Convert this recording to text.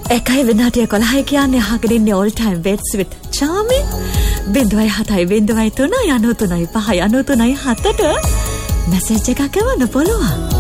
එකයි වෙනාට 11 කියන්නේ අහගෙන ඉන්නේ all time bets with charming 0.7 0.3 93.5 93.7ට message එකක් එවන්න පුළුවන්.